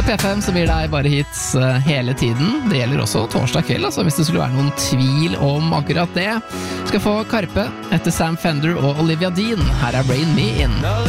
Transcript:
P5 som gir deg bare hits hele tiden. Det gjelder også torsdag kveld, altså, hvis det skulle være noen tvil om akkurat det. Skal få Karpe etter Sam Fender og Olivia Dean. Her er Rain Me In.